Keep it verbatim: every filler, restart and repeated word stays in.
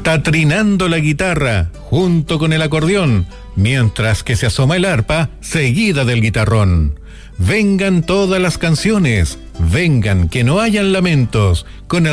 Está trinando la guitarra junto con el acordeón, mientras que se asoma el arpa seguida del guitarrón. Vengan todas las canciones, vengan que no hayan lamentos, con el